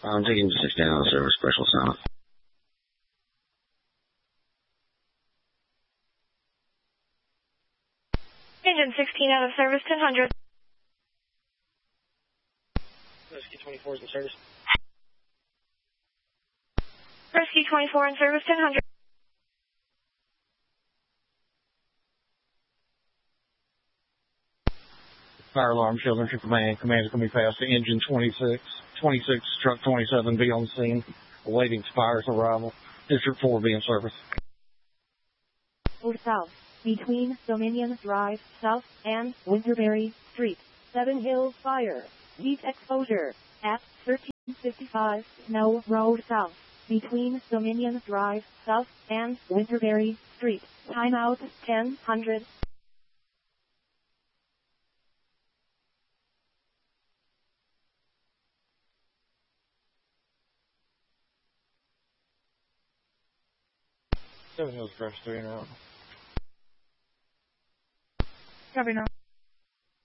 I'm taking 16 out of service, special sound. Engine 16 out of service, 1000. Rescue 24 is in service. Rescue 24 in service, 1000. Fire alarm, children to command. Command is going to be passed to engine 26. 26, truck 27 be on the scene, awaiting fire's arrival. District 4 be in service. Road south, between Dominion Drive South and Winterberry Street. Seven Hills Fire. Heat exposure at 1355 Snow Road South, between Dominion Drive South and Winterberry Street. Timeout 1000. Seven Hills Fresh 3 and out. Copy now.